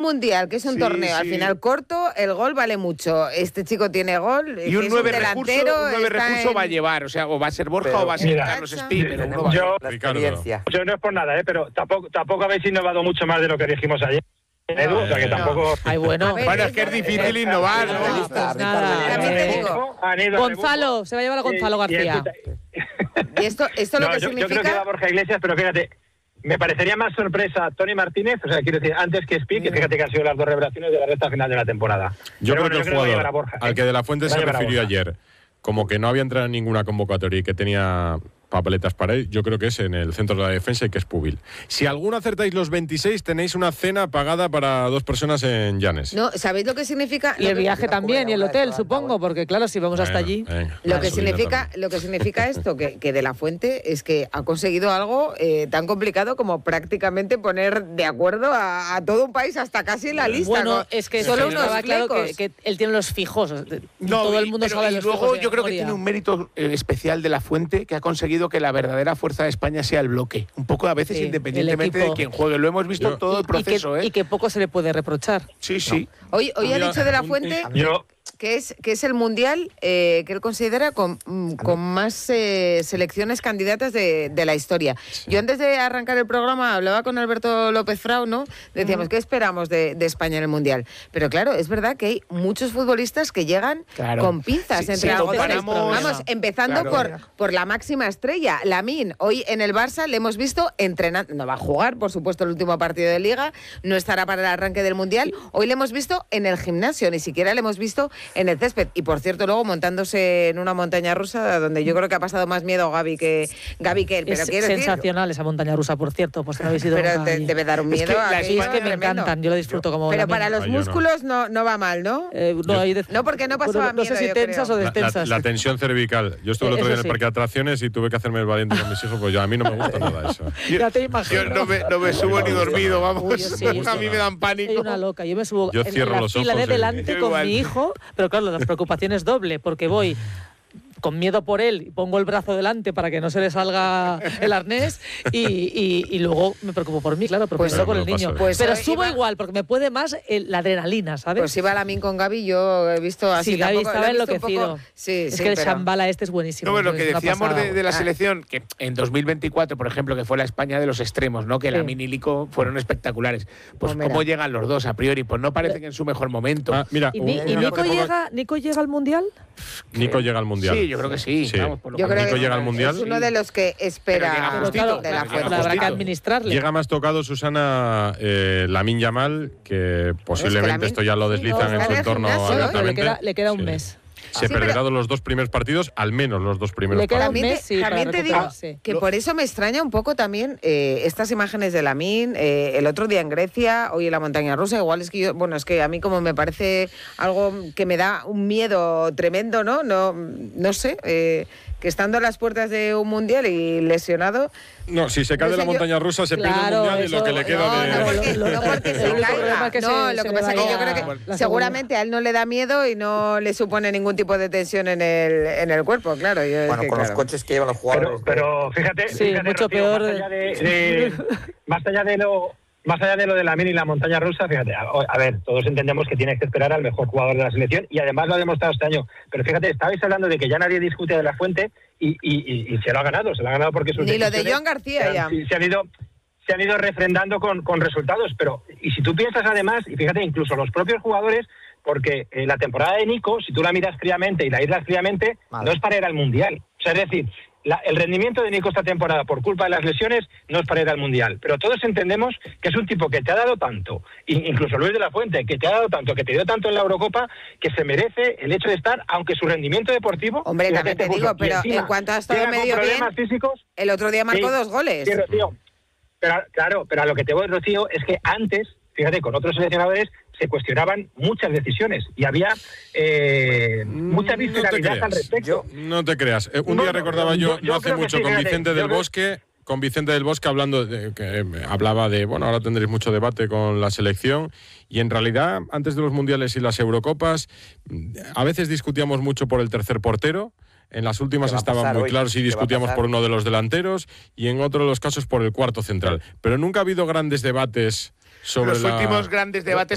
mundial, que es un torneo, al final corto, el gol vale mucho. Este chico tiene gol, y un 9 recurso va a llevar, o va a ser Borja o va a ser Carlos Espí, pero uno va a yo no es por nada, pero tampoco habéis innovado mucho más de lo que dijimos ayer. Edu, o sea que tampoco... Bueno, es que es difícil innovar, ¿no? Pues nada. Gonzalo, se va a llevar a Gonzalo García. ¿Y esto lo que significa? Yo creo que va Borja Iglesias, pero fíjate, me parecería más sorpresa Toni Martínez, o sea, quiero decir, antes que Espí, que fíjate que han sido las dos revelaciones de la recta final de la temporada. Yo creo que el jugador al que De la Fuente se refirió ayer, como que no había entrado en ninguna convocatoria y que tenía papeletas para él, yo creo que es en el centro de la defensa y que es Pubil. Si alguno acertáis los 26, tenéis una cena pagada para 2 personas en Llanes. No, ¿sabéis lo que significa? Y el viaje también, y el hotel, supongo, porque claro, si vamos hasta allí. Lo que significa esto, que De la Fuente es que ha conseguido algo tan complicado como prácticamente poner de acuerdo a todo un país, hasta casi en la lista. Bueno, es que solo uno estaba claro que él tiene los fijos. Todo el mundo sabe los fijos. Luego yo creo que tiene un mérito especial De la Fuente, que ha conseguido que la verdadera fuerza de España sea el bloque. Un poco a veces independientemente de quién juegue. Lo hemos visto en todo el proceso. Y que poco se le puede reprochar. Sí. Hoy ha dicho De la Fuente que es el mundial que él considera con más selecciones candidatas de la historia. Sí. Yo antes de arrancar el programa hablaba con Alberto López Frau, ¿no? Decíamos, ¿qué esperamos de España en el mundial? Pero claro, es verdad que hay muchos futbolistas que llegan con pinzas entre algodones. Vamos, empezando por la máxima estrella, Lamine. Hoy en el Barça le hemos visto entrenando, no va a jugar, por supuesto, el último partido de Liga, no estará para el arranque del mundial. Hoy le hemos visto en el gimnasio, ni siquiera le hemos visto en el césped. Y por cierto, luego montándose en una montaña rusa donde yo creo que ha pasado más miedo Gaby que él. Pero es sensacional esa montaña rusa, por cierto. Pues no habéis ido pero debe dar un miedo. Es que me encantan, yo lo disfruto como. Pero para los músculos no va mal, ¿no? No, porque no pasaba miedo. No sé si tensas o destensas. La tensión cervical. Yo estuve el otro día en el parque de atracciones y tuve que hacerme el valiente con mis hijos, pues a mí no me gusta nada eso. Ya te imagino. Yo no me subo ni dormido, vamos. A mí me dan pánico. Soy una loca. Yo me subo cierro en la los fila ojos de delante con mi hijo, pero claro, la preocupación es doble, porque voy con miedo por él y pongo el brazo delante para que no se le salga el arnés y luego me preocupo por mí, claro, porque pues por el niño. Pero subo igual, porque me puede más la adrenalina, ¿sabes? Pues iba Lamine con Gaby, yo he visto así. Sí, Gaby estaba enloquecido. Es que el Shambhala este es buenísimo. No, lo que decíamos de la selección, que en 2024, por ejemplo, que fue la España de los extremos, ¿no? Que Lamine y Nico fueron espectaculares. Pues cómo llegan los dos a priori, pues no parecen en su mejor momento. Mira, ¿Y Nico llega al Mundial? Nico llega al Mundial. Sí, yo creo que sí. Vamos, por lo yo creo Nico llega al Mundial. Es uno de los que espera de la fuerza. Habrá que administrarle. Llega más tocado, Susana, Lamine Yamal, que posiblemente esto ya lo deslizan en su entorno abiertamente. Le queda un mes. Se perderá los 2 primeros partidos, al menos los 2 primeros partidos. También te digo que por eso me extraña un poco también estas imágenes de Lamine, el otro día en Grecia, hoy en la montaña rusa, igual es que es que a mí como me parece algo que me da un miedo tremendo, ¿no? No sé, que estando a las puertas de un mundial y lesionado... No, si se cae de la montaña rusa se pierde el mundial y lo que le queda No porque se caiga. No, lo que pasa es que yo creo que seguramente a él no le da miedo y no le supone ningún tipo de tensión en el cuerpo, claro. Bueno, con los coches que llevan los jugadores. Pero fíjate, mucho Rocío, peor. Más allá de lo de Lamine y la montaña rusa, fíjate, a ver, todos entendemos que tienes que esperar al mejor jugador de la selección y además lo ha demostrado este año. Pero fíjate, estabais hablando de que ya nadie discute de la Fuente y se lo ha ganado porque sus ni lo de Joan García ya. Se han ido refrendando con resultados, pero y si tú piensas además, y fíjate, incluso los propios jugadores, porque la temporada de Nico, si tú la miras fríamente y la aíslas fríamente, no es para ir al Mundial. O sea, es decir, el rendimiento de Nico esta temporada por culpa de las lesiones no es para ir al Mundial, pero todos entendemos que es un tipo que te ha dado tanto, incluso Luis de la Fuente, que te ha dado tanto, que te dio tanto en la Eurocopa, que se merece el hecho de estar, aunque su rendimiento deportivo... Hombre, también te digo, pero en cuanto ha estado medio bien, físicos, el otro día marcó 2 goles. Sí, Rocío. Pero a lo que te voy, Rocío, es que antes, fíjate, con otros seleccionadores se cuestionaban muchas decisiones y había mucha visceralidad al respecto. No te creas. Un día recordaba yo no hace mucho con Vicente del Bosque, hablando que hablaba de, bueno, ahora tendréis mucho debate con la selección y en realidad antes de los mundiales y las Eurocopas a veces discutíamos mucho por el tercer portero. En las últimas estaba muy claro si discutíamos por uno de los delanteros y en otro de los casos por el cuarto central. Pero nunca ha habido grandes debates sobre los últimos grandes debates